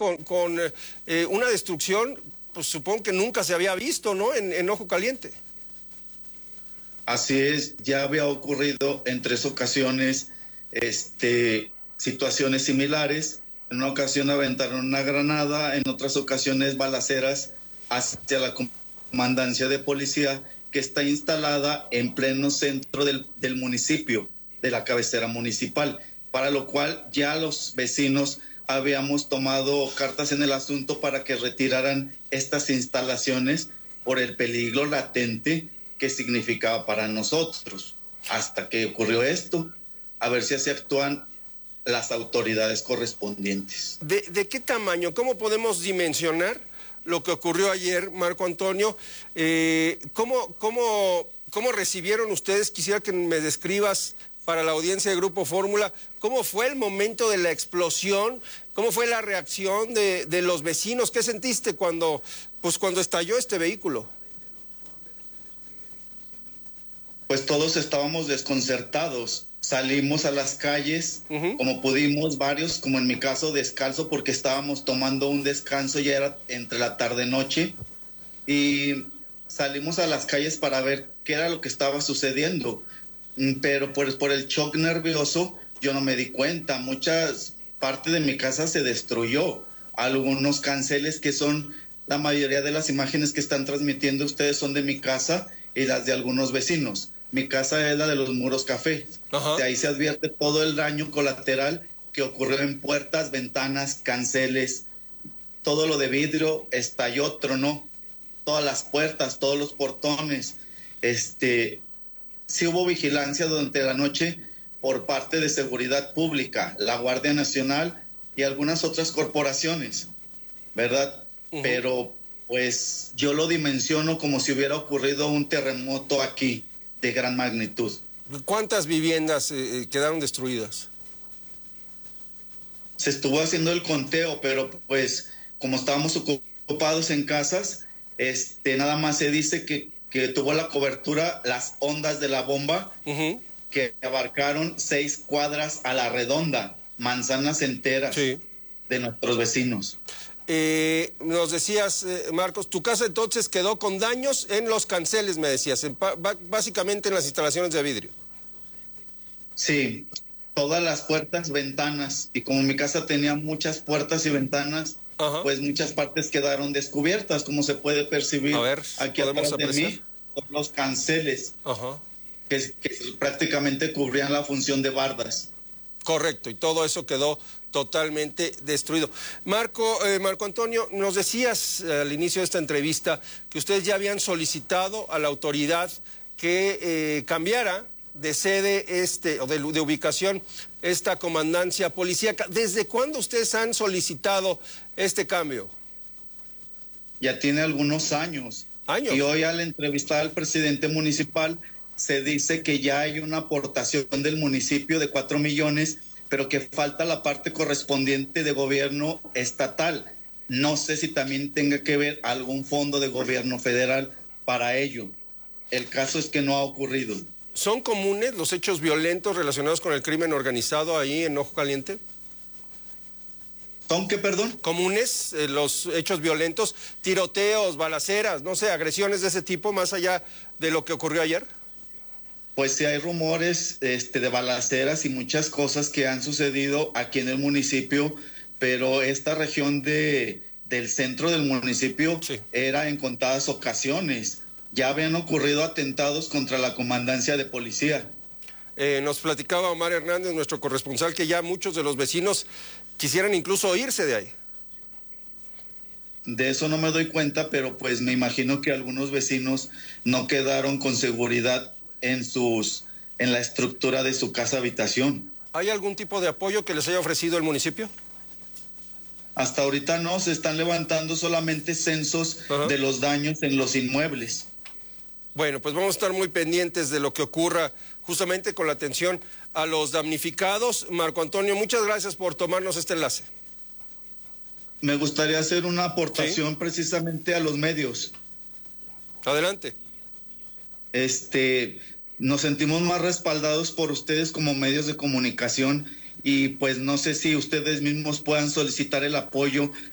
con una destrucción, pues supongo que nunca se había visto, ¿no? En Ojo Caliente. Así es, ya había ocurrido en 3 ocasiones situaciones similares. En una ocasión aventaron una granada, en otras ocasiones balaceras hacia la comandancia de policía que está instalada en pleno centro del municipio, de la cabecera municipal, para lo cual ya los vecinos habíamos tomado cartas en el asunto para que retiraran estas instalaciones por el peligro latente que significaba para nosotros. Hasta que ocurrió esto, a ver si se actúan las autoridades correspondientes. ¿De qué tamaño? ¿Cómo podemos dimensionar lo que ocurrió ayer, Marco Antonio? ¿Cómo recibieron ustedes? Quisiera que me describas para la audiencia de Grupo Fórmula, ¿cómo fue el momento de la explosión? ¿Cómo fue la reacción de los vecinos? ¿Qué sentiste cuando estalló este vehículo? Pues todos estábamos desconcertados. Salimos a las calles, como pudimos, varios, como en mi caso, descalzo, porque estábamos tomando un descanso, ya era entre la tarde-noche, y salimos a las calles para ver qué era lo que estaba sucediendo. Pero por el shock nervioso, yo no me di cuenta. Muchas partes de mi casa se destruyó. Algunos canceles que son, la mayoría de las imágenes que están transmitiendo ustedes son de mi casa y las de algunos vecinos. Mi casa es la de los muros café. De ahí se advierte todo el daño colateral que ocurrió en puertas, ventanas, canceles, todo lo de vidrio estalló, tronó, todas las puertas, todos los portones. Sí hubo vigilancia durante la noche por parte de Seguridad Pública, la Guardia Nacional y algunas otras corporaciones, ¿verdad? Pero pues yo lo dimensiono como si hubiera ocurrido un terremoto aquí de gran magnitud. ¿Cuántas viviendas quedaron destruidas? Se estuvo haciendo el conteo, pero pues como estábamos ocupados en casas, nada más se dice que tuvo la cobertura las ondas de la bomba, que abarcaron 6 cuadras a la redonda, manzanas enteras de nuestros vecinos. Nos decías, Marcos, tu casa entonces quedó con daños en los canceles, me decías, básicamente en las instalaciones de vidrio. Sí, todas las puertas, ventanas, y como mi casa tenía muchas puertas y ventanas, pues muchas partes quedaron descubiertas, como se puede percibir. A ver, aquí atrás de mí, son los canceles, que prácticamente cubrían la función de bardas. Correcto, y todo eso quedó totalmente destruido. Marco Antonio, nos decías al inicio de esta entrevista que ustedes ya habían solicitado a la autoridad que cambiara de sede o de ubicación esta comandancia policíaca. ¿Desde cuándo ustedes han solicitado este cambio? Ya tiene algunos años. Y hoy al entrevistar al presidente municipal se dice que ya hay una aportación del municipio de 4 millones, pero que falta la parte correspondiente de gobierno estatal. No sé si también tenga que ver algún fondo de gobierno federal para ello. El caso es que no ha ocurrido. ¿Son comunes los hechos violentos relacionados con el crimen organizado ahí en Ojo Caliente? ¿Son qué, perdón? ¿Comunes los hechos violentos, tiroteos, balaceras, no sé, agresiones de ese tipo, más allá de lo que ocurrió ayer? Pues sí hay rumores de balaceras y muchas cosas que han sucedido aquí en el municipio, pero esta región del centro del municipio era en contadas ocasiones. Ya habían ocurrido atentados contra la comandancia de policía. Nos platicaba Omar Hernández, nuestro corresponsal, que ya muchos de los vecinos quisieran incluso irse de ahí. De eso no me doy cuenta, pero pues me imagino que algunos vecinos no quedaron con seguridad en la estructura de su casa habitación. ¿Hay algún tipo de apoyo que les haya ofrecido el municipio? Hasta ahorita no, se están levantando solamente censos de los daños en los inmuebles. Bueno, pues vamos a estar muy pendientes de lo que ocurra justamente con la atención a los damnificados. Marco Antonio, muchas gracias por tomarnos este enlace. Me gustaría hacer una aportación precisamente a los medios. Adelante. Nos sentimos más respaldados por ustedes como medios de comunicación y pues no sé si ustedes mismos puedan solicitar el apoyo